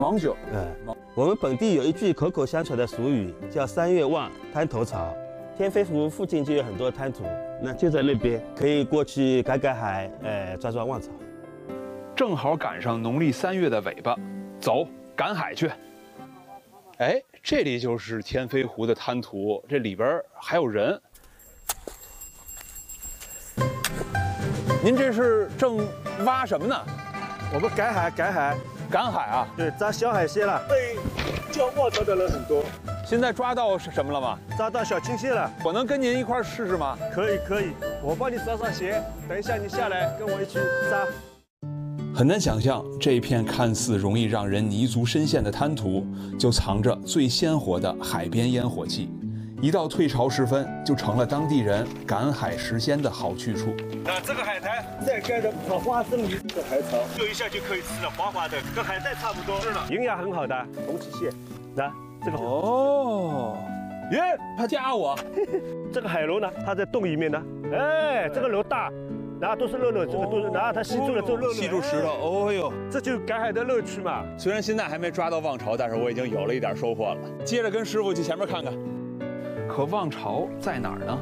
芒酒。 我们本地有一句口口相传的俗语，叫“3月旺，滩头潮”。天飞湖附近就有很多滩涂，那就在那边，可以过去赶赶海，抓抓旺潮。 正好赶上农历3月的尾巴，走，赶海去。哎，这里就是天飞湖的滩涂，这里边还有人。您这是正挖什么呢？ 我们赶海， 赶海啊？ 对，抓小海鲜了。对，叫旺潮的人很多。 现在抓到什么了吗？ 抓到小青蟹了。 我能跟您一块试试吗？ 可以，我帮你抓上鞋，等一下你下来跟我一起抓。 很难想象，这片看似容易让人泥足深陷的滩涂，就藏着最鲜活的海边烟火气。一到退潮时分，就成了当地人赶海食鲜的好去处。 那这个海苔再盖着炒花生米的海草，做一下就可以吃了，滑滑的，跟海带差不多。是的，营养很好的红旗蟹。那这个哦，耶，他夹我。 这个海螺呢，它在洞里面呢。哎，这个螺大，然后都是肉，这个都是，然后它吸住了这肉， 吸住石头。哦呦， 这就是赶海的乐趣嘛。 虽然现在还没抓到旺潮，但是我已经有了一点收获了。接着跟师傅去前面看看。可旺潮在哪儿呢？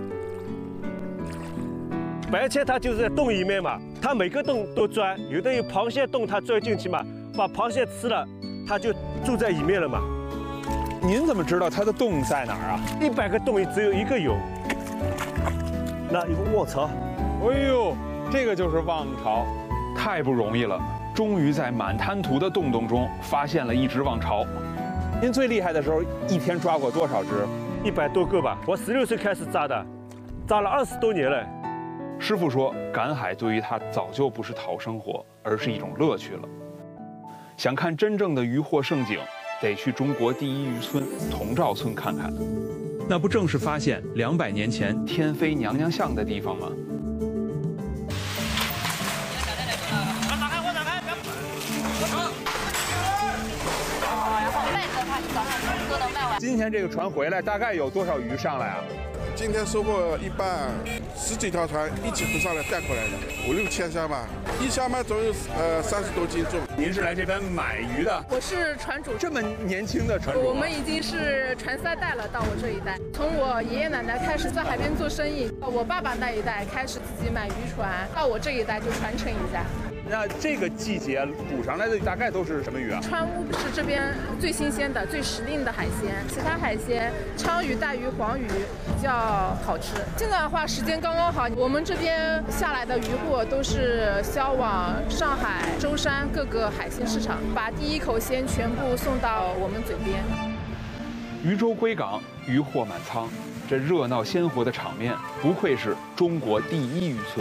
白切它就是在洞里面嘛，它每个洞都钻，有的有螃蟹洞，它钻进去嘛，把螃蟹吃了，它就住在里面了嘛。 您怎么知道它的洞在哪儿啊 ？100个洞里只有1个有。那有个旺潮， 哎呦，这个就是旺潮，太不容易了，终于在满滩涂的洞洞中发现了一只旺潮。您最厉害的时候，一天抓过多少只 ？100多个吧。我16岁开始抓的，抓了20多年了。 师傅说，赶海对于他早就不是讨生活，而是一种乐趣了。想看真正的渔获盛景，得去中国第一渔村童兆村看看。那不正是发现200年前天妃娘娘像的地方吗？今天这个船回来，大概有多少鱼上来啊？ 今天收获一半，10几条船一起浮上来带回来的，5、6千箱吧，一箱嘛总有30多斤重。 您是来这边买鱼的？ 我是船主。 这么年轻的船主？ 我们已经是传3代了，到我这一代。从我爷爷奶奶开始在海边做生意，我爸爸那一代开始自己买渔船，到我这一代就传承一下。 那这个季节捕上来的大概都是什么鱼啊？ 川乌是这边最新鲜的、最时令的海鲜，其他海鲜鲳鱼、带鱼、黄鱼比较好吃。现在的话时间刚刚好，我们这边下来的渔获都是销往上海、舟山各个海鲜市场，把第一口鲜全部送到我们嘴边。 渔舟归港，渔获满仓，这热闹鲜活的场面，不愧是中国第一渔村。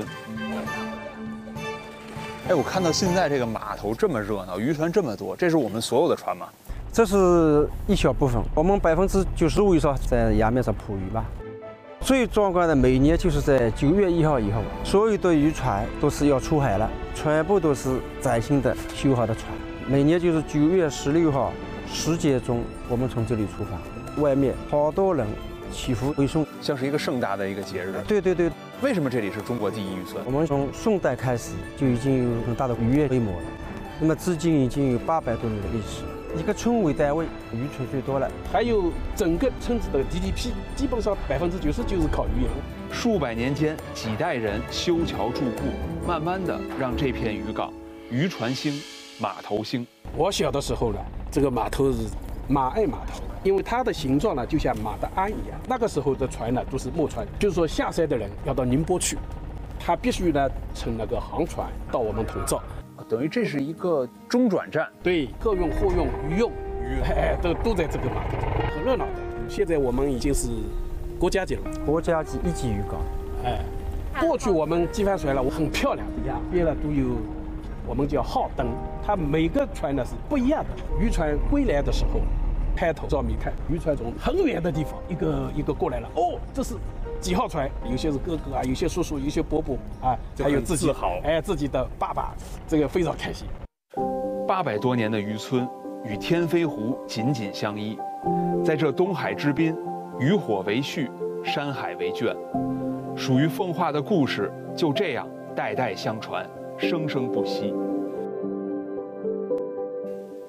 哎，我看到现在这个码头这么热闹，渔船这么多，这是我们所有的船吗？ 这是一小部分，我们95%以上在崖面上捕鱼吧。最壮观的每年就是在9月1号以后，所有的渔船都是要出海了，全部都是崭新的修好的船。每年就是9月16号10点钟，我们从这里出发，外面好多人祈福回送， 像是一个盛大的一个节日。 对。 为什么这里是中国第一渔村？ 我们从宋代开始就已经有很大的渔业规模了，那么至今已经有800多年的历史。一个村为单位，渔村最多了， 还有整个村子的 GDP， 基本上90%就是靠渔业。 数百年间，几代人修桥筑固，慢慢的让这片渔港渔船兴，码头兴。 我小的时候呢，这个码头是马岸码头，因为它的形状呢就像马的鞍一样。那个时候的船呢都是木船，就是说下山的人要到宁波去，他必须呢乘那个航船到我们童兆， 等于这是一个中转站。 对，客运、货运、渔用，都在这个码头，很热闹的。现在我们已经是国家级了， 国家级1级渔港。 过去我们机帆船了，很漂亮，两边呢都有我们叫号灯，它每个船呢是不一样的。渔船归来的时候，抬头照明看，渔船从很远的地方一个一个过来了。哦，这是几号船？有些是哥哥啊，有些叔叔，有些伯伯啊，还有自己自己的爸爸，这个非常开心。 800多年的渔村与天飞湖紧紧相依，在这东海之滨，渔火为序，山海为卷，属于奉化的故事就这样代代相传，生生不息。而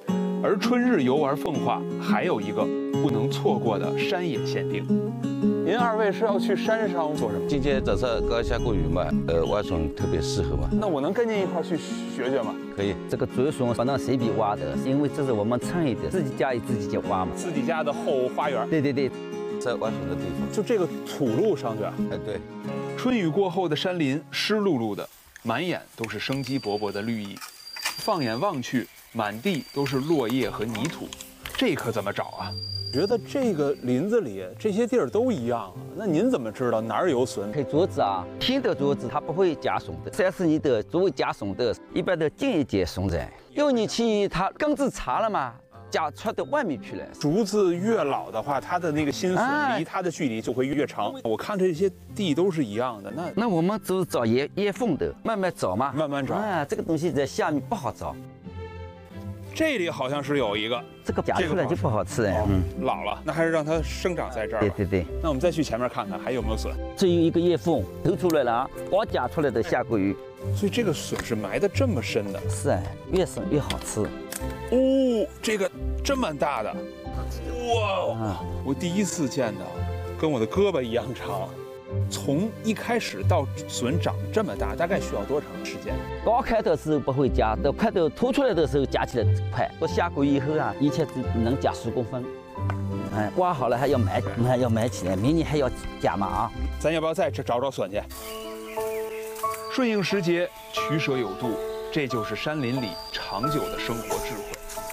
而春日游玩奉化还有一个不能错过的山野限定。您二位是要去山上做什么？ 今天早上刚下过雨嘛，蛙船特别适合嘛。 那我能跟您一块去学学吗？ 可以。 这个竹笋不能随便挖的，因为这是我们村里的，自己家里自己就挖嘛。 自己家的后花园。 对对对， 在蛙船的地方， 就这个土路上去啊。 对。 春雨过后的山林湿漉漉的，满眼都是生机勃勃的绿意。放眼望去，满地都是落叶和泥土，这可怎么找啊？觉得这个林子里这些地儿都一样啊，那您怎么知道哪儿有笋？ 配竹子啊，新的竹子它不会加笋的，3、4年的竹会加笋的，一般的近一节笋子。6年期它根子长了嘛，加出到外面去了。 竹子越老的话，它的那个新笋离它的距离就会越长。我看这些地都是一样的， 那我们就是找叶缝的，慢慢找嘛， 慢慢找啊。这个东西在下面不好找。 这里好像是有一个， 这个夹出来就不好吃哎。 老了，那还是让它生长在这儿。 对对对。 那我们再去前面看看还有没有笋。 这有一个叶缝头出来了啊，刚夹出来的下过雨。 所以这个笋是埋的这么深的。 是哎，越深越好吃。 哦，这个这么大的，哇！我第一次见到，跟我的胳膊一样长。从一开始到笋长这么大，大概需要多长时间？ 刚开的时候不会夹，到快到凸出来的时候夹起来快。我下过雨以后啊，一切只能夹10公分。挖好了还要埋起来，明年还要夹嘛啊！ 咱要不要再找找笋去？顺应时节，取舍有度，这就是山林里长久的生活智慧。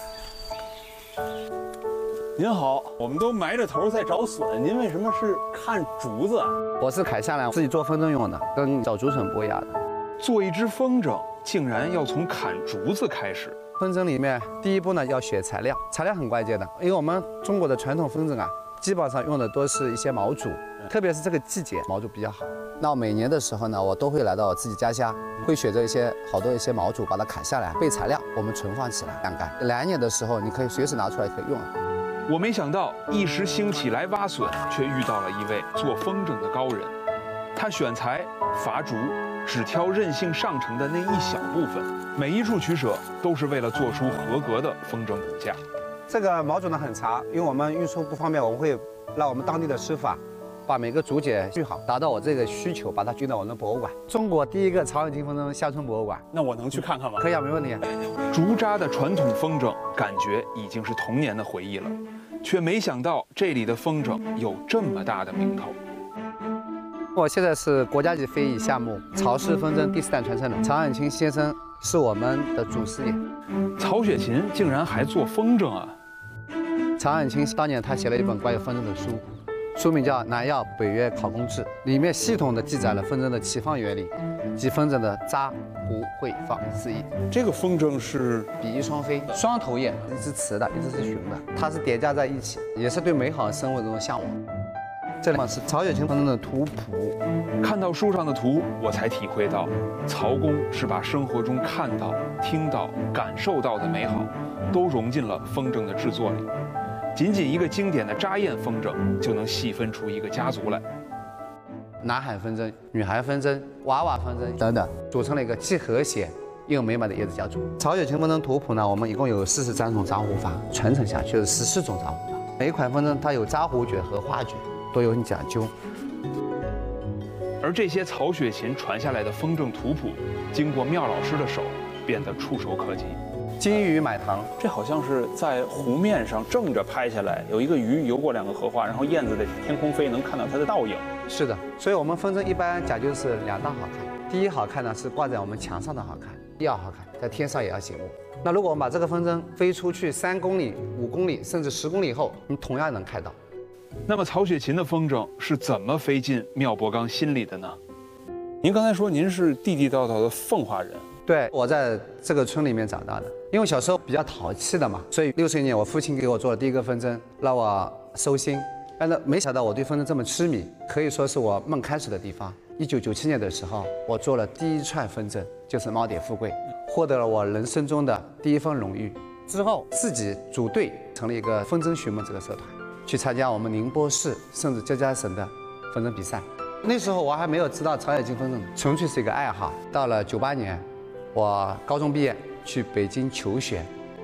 您好，我们都埋着头在找笋，您为什么是看竹子啊？ 我是砍下来自己做风筝用的，跟找竹笋不一样的。 做一只风筝，竟然要从砍竹子开始。 风筝里面第一步呢要选材料，材料很关键的，因为我们中国的传统风筝啊，基本上用的都是一些毛竹，特别是这个季节毛竹比较好。那每年的时候呢，我都会来到我自己家乡，会选择好多一些毛竹，把它砍下来备材料，我们存放起来晾干。来年的时候，你可以随时拿出来可以用。 我没想到一时兴起来挖笋，却遇到了一位做风筝的高人。他选材伐竹，只挑韧性上乘的那一小部分，每一处取舍都是为了做出合格的风筝骨架。 这个毛竹呢很长，因为我们运输不方便，我们会让我们当地的师傅啊，把每个竹节锯好，达到我这个需求，把它运到我们的博物馆。中国第一个长耳茎风筝乡村博物馆。 那我能去看看吗？ 可以啊，没问题。 竹扎的传统风筝，感觉已经是童年的回忆了，却没想到这里的风筝有这么大的名头。 我现在是国家级非遗项目曹氏风筝第4代传承人，曹远清先生是我们的祖师爷。 曹雪芹竟然还做风筝啊！ 曹远清当年他写了一本关于风筝的书，书名叫《南药北约考工志》，里面系统的记载了风筝的起放原理及风筝的扎、糊、会、放4艺。 这个风筝是比翼双飞，双头雁，一只雌的，一只是雄的，它是叠加在一起，也是对美好生活的这种向往。这里是曹雪芹风筝的图谱。 看到书上的图，我才体会到，曹公是把生活中看到、听到、感受到的美好，都融进了风筝的制作里。仅仅一个经典的扎雁风筝，就能细分出一个家族来。 男孩风筝、女孩风筝、娃娃风筝等等，组成了一个既和谐又美满的叶子家族。曹雪芹风筝图谱呢，我们一共有43种扎糊法，传承下去是14种扎糊法。每一款风筝它有扎糊卷和画卷，都有很讲究。 而这些曹雪芹传下来的风筝图谱，经过妙老师的手，变得触手可及。 金鱼买糖， 这好像是在湖面上正着拍下来，有一个鱼游过2个荷花，然后燕子在天空飞，能看到它的倒影。 是的，所以我们风筝一般讲究是2档好看。第一好看呢是挂在我们墙上的好看，第2好看在天上也要醒目。那如果我们把这个风筝飞出去3公里、5公里甚至10公里后，你同样能看到。 那么曹雪芹的风筝是怎么飞进妙伯刚心里的呢？您刚才说您是地地道道的奉化人。 对，我在这个村里面长大的，因为小时候比较淘气的嘛，所以60年我父亲给我做了第一个风筝，让我收心。但是没想到我对风筝这么痴迷，可以说是我梦开始的地方。1997年的时候，我做了第一串风筝，就是猫蝶富贵，获得了我人生中的第一份荣誉。之后自己组队成立一个风筝寻梦这个社团，去参加我们宁波市甚至浙江省的风筝比赛。那时候我还没有知道曹雪芹风筝，纯粹是一个爱好。到了98年。我高中毕业去北京求学，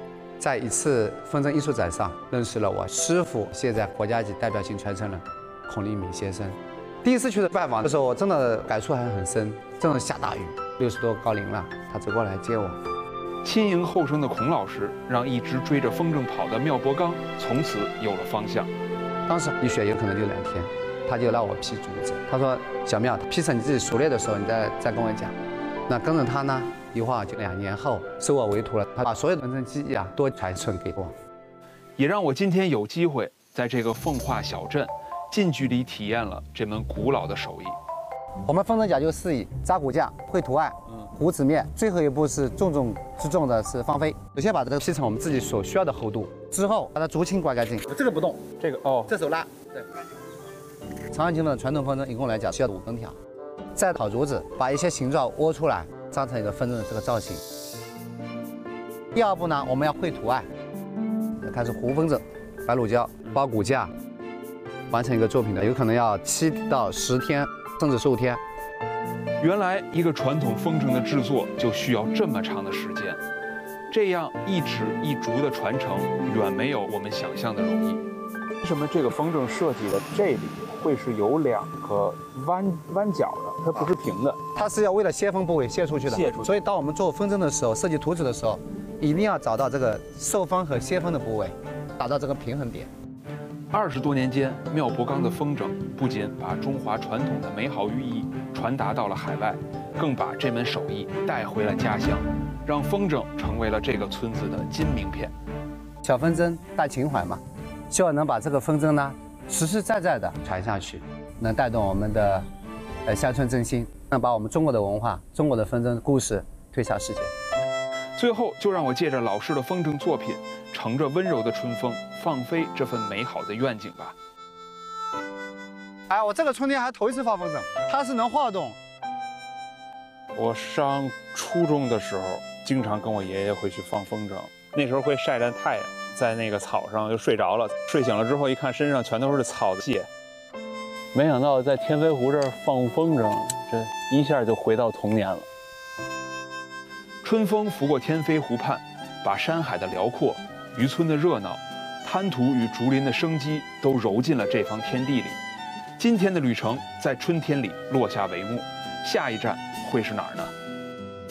在一次风筝艺术展上认识了我师傅，现在国家级代表性传承人孔令敏先生。第一次去的拜访的时候，我真的感触还很深。正下大雨，60多高龄了，他走过来接我。 亲迎后生的孔老师，让一直追着风筝跑的妙伯刚从此有了方向。 当时一学有可能就2天，他就让我劈竹子。他说：“小妙，劈成你自己熟练的时候，你再跟我讲。”那跟着他呢，一晃就2年后收我为徒了。他把所有的风筝技艺啊都传承给我， 也让我今天有机会在这个奉化小镇近距离体验了这门古老的手艺。 我们风筝讲究4艺：扎骨架、绘图案、糊纸面，最后一步是重中之重的是放飞。首先把这个劈成我们自己所需要的厚度，之后把它竹青刮干净。这个不动， 这个哦， 这手拉。对。长安京的传统风筝一共来讲需要5根条，再烤竹子，把一些形状窝出来，扎成一个风筝的这个造型。第2步呢，我们要绘图案，开始糊风筝，白乳胶包骨架，完成一个作品的，有可能要7到10天。甚至15天。 原来一个传统风筝的制作就需要这么长的时间，这样一指一竹的传承远没有我们想象的容易。为什么这个风筝设计的这里会是有2个弯角的？它不是平的， 它是要为了泄风部位泄出去的。所以当我们做风筝的时候，设计图纸的时候，一定要找到这个受风和泄风的部位，达到这个平衡点。 20多年间，妙伯刚的风筝不仅把中华传统的美好寓意传达到了海外，更把这门手艺带回了家乡，让风筝成为了这个村子的金名片。 小风筝大情怀嘛，希望能把这个风筝呢实实在在的传下去，能带动我们的乡村振兴，能把我们中国的文化、中国的风筝故事推向世界。 最后，就让我借着老师的风筝作品，乘着温柔的春风，放飞这份美好的愿景吧。 哎，我这个春天还头一次放风筝，它是能晃动。 我上初中的时候，经常跟我爷爷会去放风筝，那时候会晒着太阳，在那个草上就睡着了，睡醒了之后一看身上全都是草的屑。没想到在天飞湖这儿放风筝，这一下就回到童年了。 春风拂过天飞湖畔，把山海的辽阔、渔村的热闹、滩涂与竹林的生机都揉进了这方天地里。今天的旅程在春天里落下帷幕，下一站会是哪儿呢？